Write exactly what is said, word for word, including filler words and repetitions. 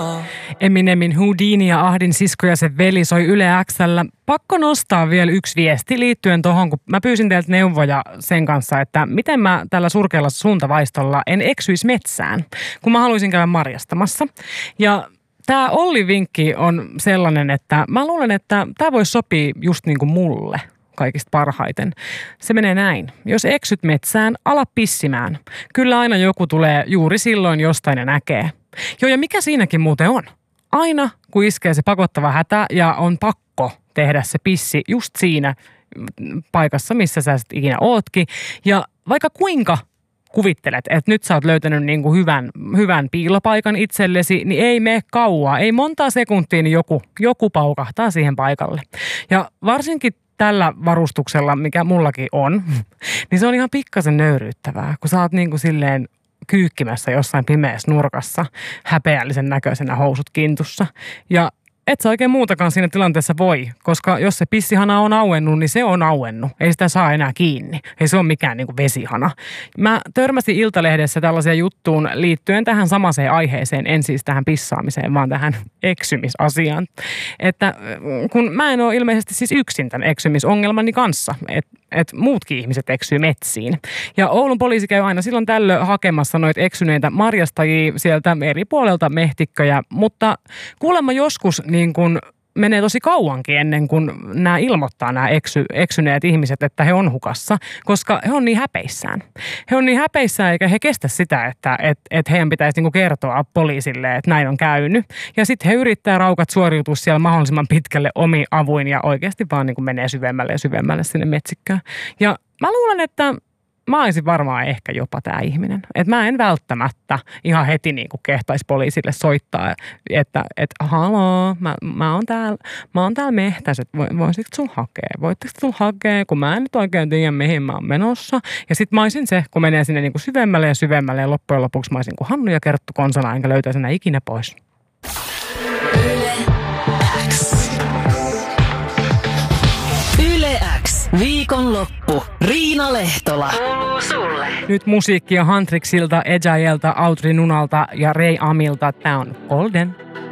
Eminemin Houdini ja Ahdin sisko ja sen veli soi Yle X:llä. Pakko nostaa vielä yksi viesti liittyen tuohon, kun mä pyysin teiltä neuvoja sen kanssa, että miten mä tällä surkealla suuntavaistolla en eksyisi metsään, kun mä haluaisin käydä marjastamassa. Ja tämä Olli-vinkki on sellainen, että mä luulen, että tämä voisi sopia just niin kuin mulle kaikista parhaiten. Se menee näin. Jos eksyt metsään, ala pissimään. Kyllä aina joku tulee juuri silloin jostain ja näkee. Joo, ja mikä siinäkin muuten on? Aina kun iskee se pakottava hätä ja on pakko tehdä se pissi just siinä paikassa, missä sä sit ikinä ootkin. Ja vaikka kuinka kuvittelet, että nyt sä oot löytänyt niin kuin hyvän, hyvän piilopaikan itsellesi, niin ei mene kauaa. Ei montaa sekuntia, niin joku, joku paukahtaa siihen paikalle. Ja varsinkin tällä varustuksella, mikä mullakin on, niin se on ihan pikkasen nöyryyttävää, kun sä oot niin kuin silleen kyykkimässä jossain pimeässä nurkassa, häpeällisen näköisenä housut kintussa. Ja et sä oikein muutakaan siinä tilanteessa voi, koska jos se pissihana on auennut, niin se on auennut. Ei sitä saa enää kiinni. Ei se ole mikään niin kuin vesihana. Mä törmäsin Iltalehdessä tällaisia juttuun liittyen tähän samaiseen aiheeseen, en siis tähän pissaamiseen, vaan tähän eksymisasiaan. Että kun mä en ole ilmeisesti siis yksin tämän eksymisongelmani kanssa, että et muutkin ihmiset eksyy metsiin. Ja Oulun poliisi käy aina silloin tällöin hakemassa noita eksyneitä marjastajia sieltä eri puolelta mehtikköjä, mutta kuulemma joskus niin kun menee tosi kauankin ennen kuin nämä ilmoittaa nämä eksy, eksyneet ihmiset, että he on hukassa, koska he on niin häpeissään. He on niin häpeissään eikä he kestä sitä, että et, et heidän pitäisi niinku kertoa poliisille, että näin on käynyt. Ja sitten he yrittää raukat suoriutua siellä mahdollisimman pitkälle omi avuin ja oikeasti vaan niinku menee syvemmälle ja syvemmälle sinne metsikköön. Ja mä luulen, että mä olisin varmaan ehkä jopa tämä ihminen. Että mä en välttämättä ihan heti niin kuin kehtaisi poliisille soittaa, että et, haloo, mä, mä oon täällä, mä oon täällä mehtässä, että voisitko sun hakea? Voitteko sun hakea, kun mä en nyt oikein tiedä, mihin mä oon menossa. Ja sit mä olisin se, kun menee sinne niin kuin syvemmälle ja syvemmälle ja loppujen lopuksi mä olisin kuin Hannu ja Kerttu konsana, enkä löytäisi enää ikinä pois. Viikonloppu. Riina Lehtola. Kuuluu sulle. Nyt musiikkia Huntrixilta, Ejaelta, Audrey Nunalta ja Ray Amilta. Tää on Golden.